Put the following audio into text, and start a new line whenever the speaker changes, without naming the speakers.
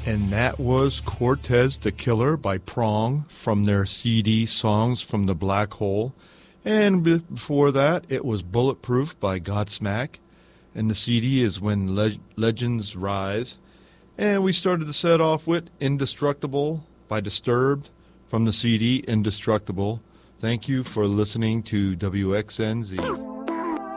And that was Cortez the Killer by Prong from their CD Songs from the Black Hole. And before that, it was Bulletproof by Godsmack. And the CD is When Legends Rise. And we started the set off with Indestructible by Disturbed from the CD Indestructible. Thank you for listening to WXNZ.